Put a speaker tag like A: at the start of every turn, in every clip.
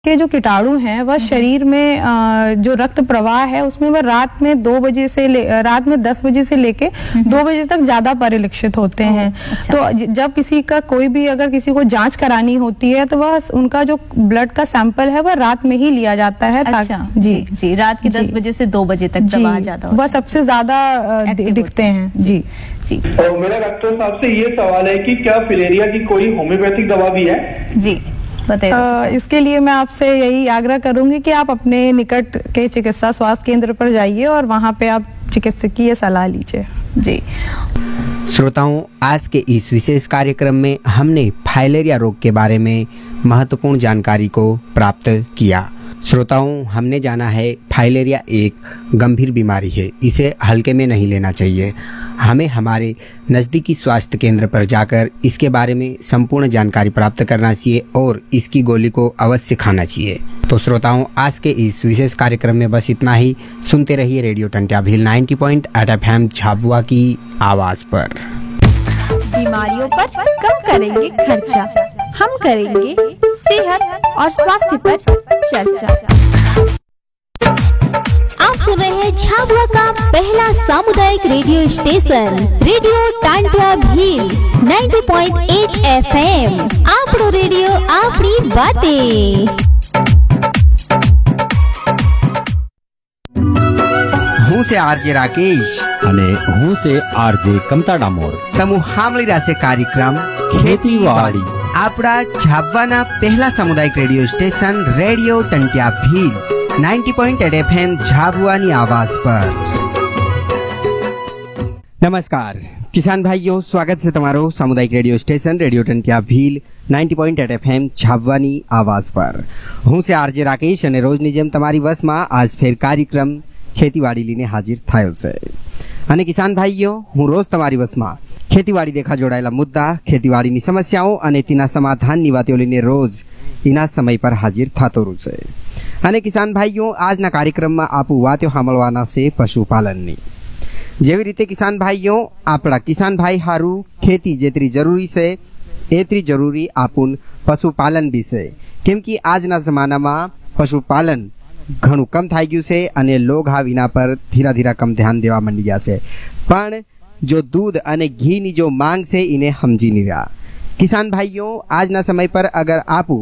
A: के जो कीटाणु हैं वह शरीर में जो रक्त प्रवाह है उसमें वह रात में 10 बजे से लेके 2 बजे तक ज्यादा परिलक्षित होते हैं।
B: अच्छा।
A: तो जब किसी का अगर किसी को जांच करानी होती है तो वह उनका जो ब्लड का सैंपल है वह रात में ही लिया जाता है।
B: अच्छा, जी रात के 10 बजे से 2 बजे तक दवा ज्यादा
A: वह सबसे ज्यादा दिखते हैं। जी
C: जी। और मेरा डॉक्टर साहब से ये सवाल है कि क्या फिलेरिया की कोई होम्योपैथिक दवा भी है?
B: जी बताइए।
A: इसके लिए मैं आपसे यही आग्रह करूंगी कि आप अपने निकट के चिकित्सा स्वास्थ्य केंद्र पर जाइए और वहां पे आप चिकित्सकीय सलाह लीजिए।
B: जी
D: श्रोताओं, आज के इस विशेष कार्यक्रम में हमने फाइलेरिया रोग के बारे में महत्वपूर्ण जानकारी को प्राप्त किया। श्रोताओं, हमने जाना है फाइलेरिया एक गंभीर बीमारी है, इसे हल्के में नहीं लेना चाहिए। हमें हमारे नज़दीकी स्वास्थ्य केंद्र पर जाकर इसके बारे में संपूर्ण जानकारी प्राप्त करना चाहिए और इसकी गोली को अवश्य खाना चाहिए। तो श्रोताओं, आज के इस विशेष कार्यक्रम में बस इतना ही। सुनते रहिए रेडियो टंट्या भील 90.8 FM झाबुआ की आवाज़ पर।
E: बीमारियों पर कम करेंगे खर्चा, हम करेंगे सेहत और स्वास्थ्य पर चर्चा। आप सुन रहे हैं झाबुआ का पहला सामुदायिक radio station radio Tantia Bhil 90.8 FM। आपरो radio आपरी बातें।
D: હું છે આરજે રાકેશ
F: અને હું છે આરજે કમતા ડામોર.
D: તમુ સાંભળી રહ્યા છે કાર્યક્રમ ખેતીવાડી આપણા ઝાબવાના પહેલા સામુદાયિક radio station radio Tantya Bhil 90.8 FM झाबुआनी आवाज पर। नमस्कार किसान भाइयों, स्वागत है તમારો સામુદાયિક radio station radio Tantya Bhil 90.8 FM झाबुआनी आवाज पर। હું છે આરજે રાકેશ અને રોજની જેમ તમારી બસમાં આજ ફેર કાર્યક્રમ ખેતીવાડી લઈને હાજર થયો છે। અને કિસાન ભાઈઓ, હું રોજ તમારી બસમાં ખેતીવાડી દેખા જોડાયેલા મુદ્દા, ખેતીવાડીની સમસ્યાઓ અને તેના સમાધાનની વાતો લઈને રોજ એના સમય પર હાજર થતો રહું છે। અને કિસાન ભાઈઓ, આજના કાર્યક્રમમાં આપું વાતો સાંભળવાના છે પશુપાલનની। જેવી રીતે કિસાન ભાઈઓ, આપણા કિસાન ભાઈ હારું ખેતી જેટલી જરૂરી છે એટલી જરૂરી આપું પશુપાલન બી છે। કેમ કે આજના જમાનામાં પશુપાલન ઘણું કમ થઈ ગયું છે અને લોગ હા વિના પર ધીરા ધીરા કમ ધ્યાન દેવા માંડી ગયા છે। પણ જો दूध અને ઘીની जो मांग છે એને સમજી નહીં રહ્યા। કિસાન ભાઈઓ, આજના સમય પર અગર આપું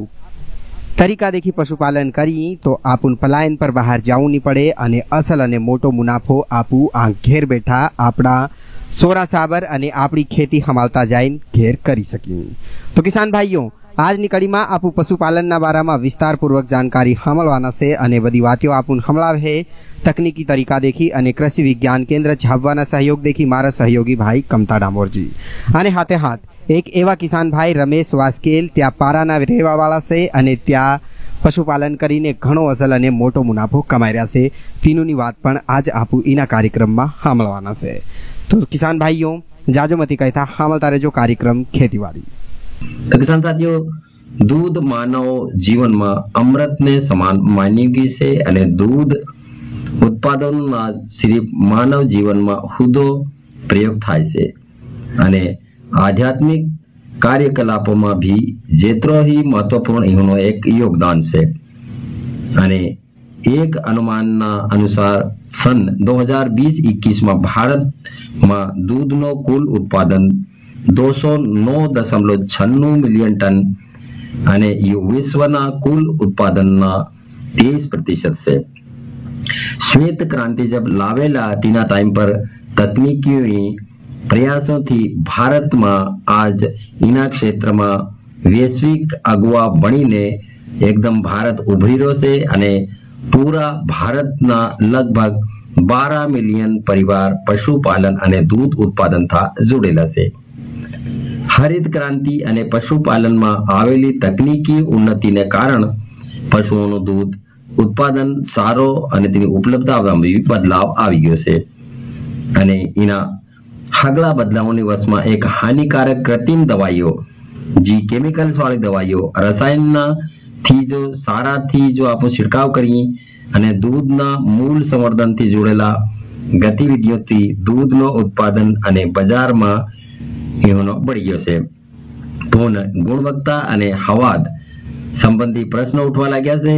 D: तरीका देखी पशुपालन करी तो आपुन पलायन पर बाहर जाऊं नहीं पड़े अने असल अने मोटो मुनाफो आपू आ घेर बैठा आपड़ा सोरा साबर अने आपड़ी खेती हमालता जाइन घेर करी सकी। तो किसान भाइयों, आज कड़ी में आपू पशुपालन बारा में विस्तार पूर्वक जानकारी हमलवाना से अने बधी वातो आपुन हमलावे तकनीकी तरीका देखी अने कृषि विज्ञान केंद्र झाबवाना सहयोग देखी मारा सहयोगी भाई कमता डामोर जी अने हाथे हाथ एक एवा किसान भाई रमेश वास्केल त्या पाराना रहेवावाळा छे अने त्या पशुपालन करीने घणो असल अने मोटो मुनाफो कमाई रह्या छे। तीनोनी वात पण आज आपू एना कार्यक्रममां सांभळवाना छे। तो किसान भाईओ, जाजो मती कहता सांभळता रहेजो कार्यक्रम खेतीवाड़ी।
G: तो किसान साथियों, दूध मानव जीवन में अमृत ने समान मानी गई से अने दूध उत्पादन सिर्फ मानव जीवन में खुदो प्रयोग थाय छे अने आध्यात्मिक कार्यकलापों में भी जेतरो ही महत्वपूर्ण इहोनो एक योगदान है। अने एक अनुमान अनुसार सन 2020-21 में भारत में दूध नो कुल उत्पादन 209.96 मिलियन टन अने विश्वना कुल उत्पादन 23% से। श्वेत क्रांति जब लावेला तीना टाइम पर तकनीकी प्रयासों थी भारत में आज इना क्षेत्र में वैश्विक अगुआ बनी ने एकदम भारत उभरी रो से अने पूरा भारत ना लगभग 12 मिलियन परिवार पशुपालन अने दूध उत्पादन था जुड़ेला से। हरित क्रांति अने पशुपालन में आवेली तकनीकी उन्नति ने कारण पशुओं दूध उत्पादन सारो अने तेनी उपलब्धता में भी बदलाव आवी गयो छे अने इना हगला बदलावोनी वशमां एक हानिकारक कृत्रिम दवाईओ जी केमिकल्स वाली दवाईओ रसायनना थी जो सारा थी जो आपो छिड़काव करी अने दूधना मूल संवर्धन थी जोड़ेला गतिविधिओ थी दूधनो उत्पादन अने बजार में एनो बढ़ी गयो छे। पण गुणवत्ता अने हवाद સંબંધી પ્રશ્નો ઉઠવા લાગ્યા છે